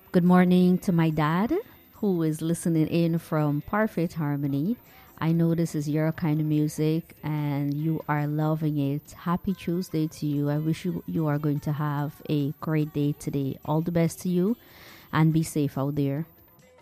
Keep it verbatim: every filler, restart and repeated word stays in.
Good morning to my dad, who is listening in from Perfect Harmony. I know this is your kind of music and you are loving it. Happy Tuesday to you. I wish you, you are going to have a great day today. All the best to you and be safe out there.